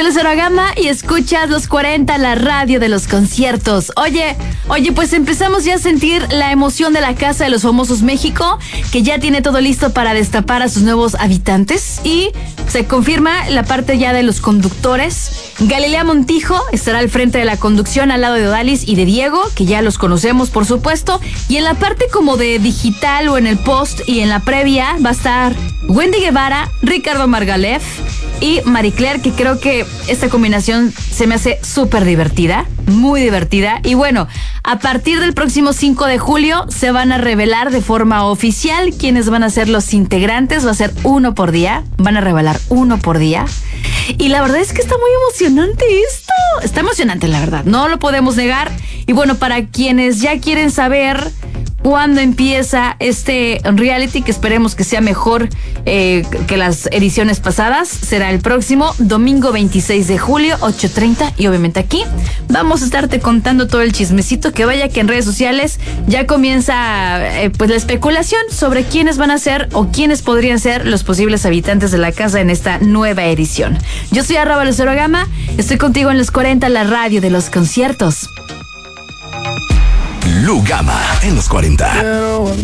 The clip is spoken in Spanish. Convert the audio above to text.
soy Lucero Gama y escuchas Los 40, la radio de los conciertos. Oye, pues empezamos ya a sentir la emoción de la Casa de los Famosos México, que ya tiene todo listo para destapar a sus nuevos habitantes. Y se confirma la parte ya de los conductores. Galilea Montijo estará al frente de la conducción al lado de Odalis y de Diego, que ya los conocemos, por supuesto. Y en la parte como de digital o en el post y en la previa va a estar Wendy Guevara, Ricardo Margalef y Marie Claire, que creo que esta combinación se me hace súper divertida, muy divertida. Y bueno, a partir del próximo 5 de julio se van a revelar de forma oficial quiénes van a ser los integrantes. Va a ser uno por día, van a revelar uno por día. Y la verdad es que está muy emocionante esto. Está emocionante, la verdad, no lo podemos negar. Y bueno, para quienes ya quieren saber cuándo empieza este reality, que esperemos que sea mejor que las ediciones pasadas, será el próximo domingo 26 de julio, 8:30. Y obviamente aquí vamos a estarte contando todo el chismecito, que vaya que en redes sociales ya comienza pues la especulación sobre quiénes van a ser o quiénes podrían ser los posibles habitantes de la casa en esta nueva edición. Yo soy @Lucero Gama, estoy contigo en Los 40, la radio de los conciertos. Lu Gama en Los 40.